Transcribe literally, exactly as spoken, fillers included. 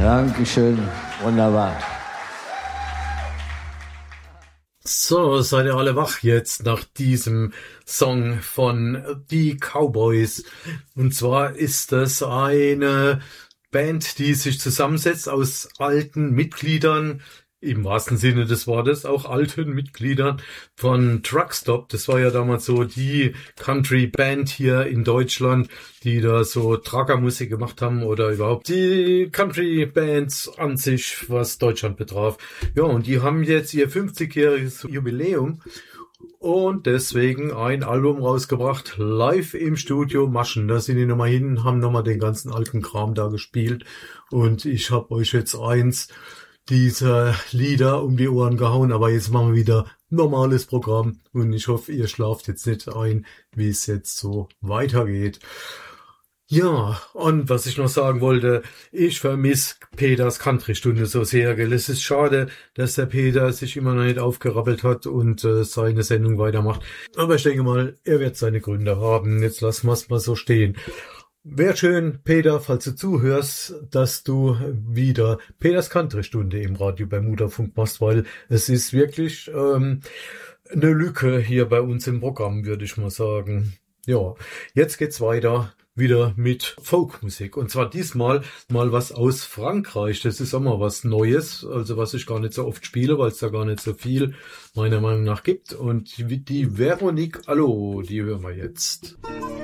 Dankeschön, wunderbar. So, seid ihr alle wach jetzt nach diesem Song von die Cowboys. Und zwar ist das eine Band, die sich zusammensetzt aus alten Mitgliedern, im wahrsten Sinne des Wortes, auch alten Mitgliedern von Truckstop. Das war ja damals so die Country-Band hier in Deutschland, die da so Truckermusik gemacht haben oder überhaupt die Country-Bands an sich, was Deutschland betraf. Ja, und die haben jetzt ihr fünfzigjähriges Jubiläum und deswegen ein Album rausgebracht, live im Studio Maschen. Da sind die nochmal hin, haben nochmal den ganzen alten Kram da gespielt und ich habe euch jetzt eins dieser Lieder um die Ohren gehauen, aber jetzt machen wir wieder normales Programm und ich hoffe, ihr schlaft jetzt nicht ein, wie es jetzt so weitergeht. Ja, und was ich noch sagen wollte, ich vermisse Peters Country-Stunde so sehr, gell. Es ist schade, dass der Peter sich immer noch nicht aufgerappelt hat und äh, seine Sendung weitermacht. Aber ich denke mal, er wird seine Gründe haben. Jetzt lassen wir es mal so stehen. Wäre schön, Peter, falls du zuhörst, dass du wieder Peters Country-Stunde im Radio bei Mutterfunk machst, weil es ist wirklich ähm, eine Lücke hier bei uns im Programm, würde ich mal sagen. Ja, jetzt geht's weiter wieder mit Folkmusik. Und zwar diesmal mal was aus Frankreich. Das ist auch mal was Neues, also was ich gar nicht so oft spiele, weil es da gar nicht so viel meiner Meinung nach gibt. Und die Veronique Allo, die hören wir jetzt.